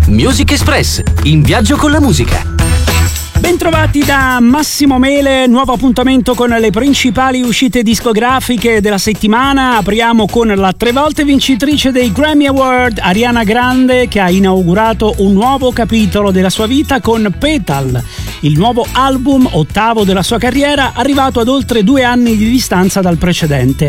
Music Express, in viaggio con la musica. Bentrovati da Massimo Mele, nuovo appuntamento con le principali uscite discografiche della settimana. Apriamo con la 3 volte vincitrice dei Grammy Award, Ariana Grande, che ha inaugurato un nuovo capitolo della sua vita con Petal, il nuovo album, ottavo della sua carriera, arrivato ad oltre 2 anni di distanza dal precedente.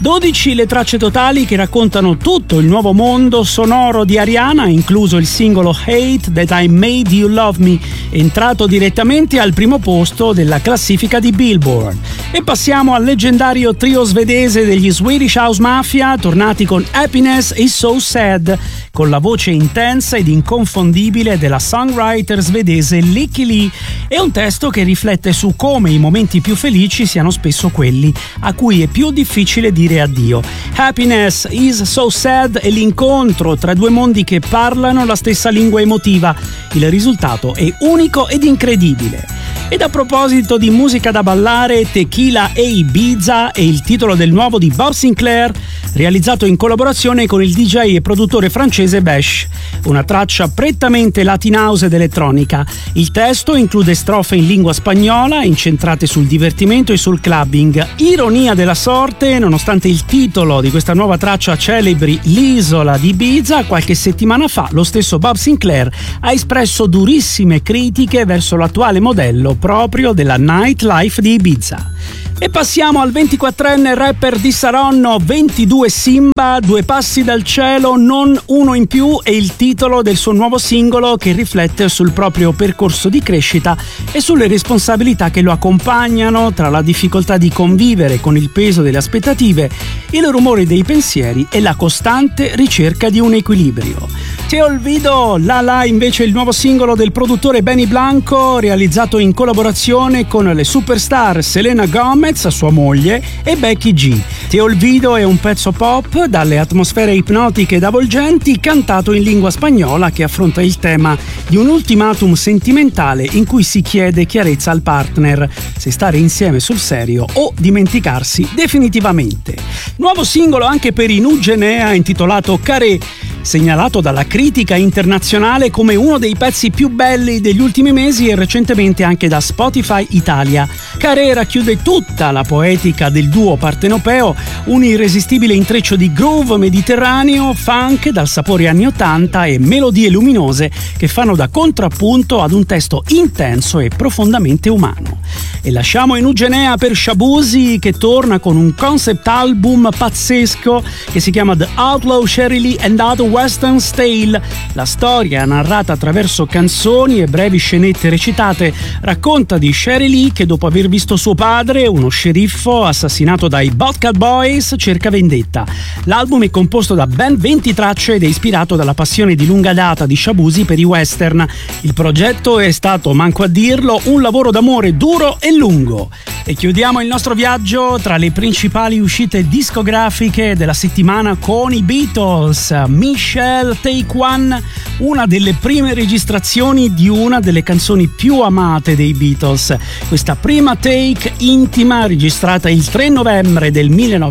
12 le tracce totali che raccontano tutto il nuovo mondo sonoro di Ariana, incluso il singolo Hate That I Made You Love Me, entrato direttamente al primo posto della classifica di Billboard. E passiamo al leggendario trio svedese degli Swedish House Mafia, tornati con Happiness is So Sad, con la voce intensa ed inconfondibile della songwriter svedese Lykke Li, e un testo che riflette su come i momenti più felici siano spesso quelli a cui è più difficile dire addio. Happiness is So Sad è l'incontro tra due mondi che parlano la stessa lingua emotiva. Il risultato è unico ed incredibile. Ed a proposito di musica da ballare, Tequila e Ibiza è il titolo del nuovo di Bob Sinclair, realizzato in collaborazione con il DJ e produttore francese Besh. Una traccia prettamente latin house ed elettronica. Il testo include strofe in lingua spagnola incentrate sul divertimento e sul clubbing. Ironia della sorte, nonostante il titolo di questa nuova traccia celebri l'isola di Ibiza, qualche settimana fa lo stesso Bob Sinclair ha espresso durissime critiche verso l'attuale modello proprio della nightlife di Ibiza. E passiamo al 24enne rapper di Saronno, 22 Simba, Due passi dal cielo, non uno in più, è il titolo del suo nuovo singolo che riflette sul proprio percorso di crescita e sulle responsabilità che lo accompagnano, tra la difficoltà di convivere con il peso delle aspettative, il rumore dei pensieri e la costante ricerca di un equilibrio. Te olvido, La La invece è il nuovo singolo del produttore Benny Blanco, realizzato in collaborazione con le superstar Selena Gomez, sua moglie, e Becky G. Te olvido è un pezzo pop dalle atmosfere ipnotiche ed avvolgenti, cantato in lingua spagnola, che affronta il tema di un ultimatum sentimentale in cui si chiede chiarezza al partner se stare insieme sul serio o dimenticarsi definitivamente. Nuovo singolo anche per Inugenea, intitolato Carré, segnalato dalla critica internazionale come uno dei pezzi più belli degli ultimi mesi e recentemente anche da Spotify Italia. Carré racchiude tutta la poetica del duo partenopeo, un irresistibile intreccio di groove mediterraneo, funk dal sapore anni 80 e melodie luminose che fanno da contrappunto ad un testo intenso e profondamente umano. E lasciamo Inugenea per Shabuzi, che torna con un concept album pazzesco che si chiama The Outlaw Sherry Lee and Other Western Tale. La storia, narrata attraverso canzoni e brevi scenette recitate, racconta di Sherry Lee che, dopo aver visto suo padre, uno sceriffo assassinato dai Bobcat Boys, cerca vendetta. L'album è composto da ben 20 tracce ed è ispirato dalla passione di lunga data di Shabuzi per i western. Il progetto è stato, manco a dirlo, un lavoro d'amore duro e lungo. E chiudiamo il nostro viaggio tra le principali uscite discografiche della settimana con i Beatles. Michelle Take One, una delle prime registrazioni di una delle canzoni più amate dei Beatles. Questa prima take intima, registrata il 3 novembre del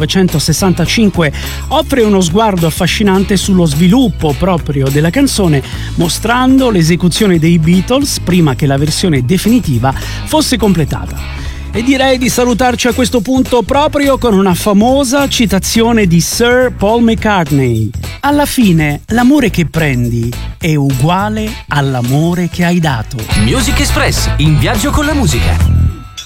1965, offre uno sguardo affascinante sullo sviluppo proprio della canzone, mostrando l'esecuzione dei Beatles prima che la versione definitiva fosse completata. E direi di salutarci a questo punto proprio con una famosa citazione di Sir Paul McCartney. Alla fine, l'amore che prendi è uguale all'amore che hai dato. Music Express, in viaggio con la musica.